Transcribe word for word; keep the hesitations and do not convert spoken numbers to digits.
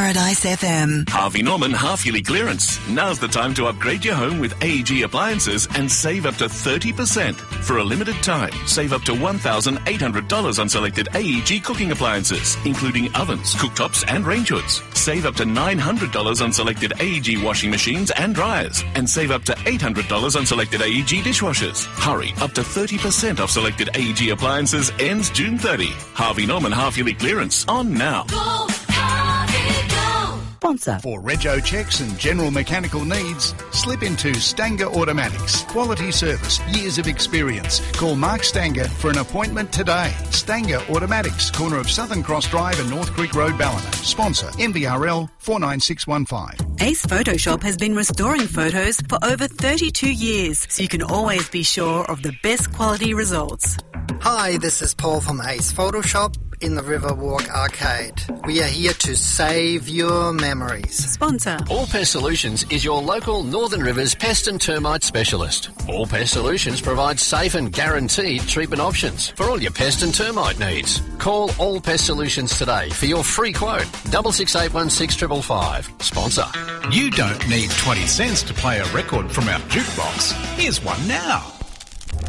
Paradise F M. Harvey Norman half-yearly clearance. Now's the time to upgrade your home with A E G appliances and save up to thirty percent. For a limited time, save up to one thousand eight hundred dollars on selected A E G cooking appliances, including ovens, cooktops and range hoods. Save up to nine hundred dollars on selected A E G washing machines and dryers. And save up to eight hundred dollars on selected A E G dishwashers. Hurry, up to thirty percent off selected A E G appliances ends June thirtieth. Harvey Norman half-yearly clearance on now. Go, Harvey, go. Sponsor. For rego checks and general mechanical needs, slip into Stanger Automatics. Quality service, years of experience. Call Mark Stanger for an appointment today. Stanger Automatics, corner of Southern Cross Drive and North Creek Road, Ballina. Sponsor M V R L four nine six one five. Ace Photoshop has been restoring photos for over thirty-two years, so you can always be sure of the best quality results. Hi, this is Paul from Ace Photoshop in the Riverwalk Arcade. We are here to save your memories. Sponsor. All Pest Solutions is your local Northern Rivers pest and termite specialist. All Pest Solutions provides safe and guaranteed treatment options for all your pest and termite needs. Call All Pest Solutions today for your free quote. Double six eight one six triple five. Sponsor. You don't need twenty cents to play a record from our jukebox. Here's one now.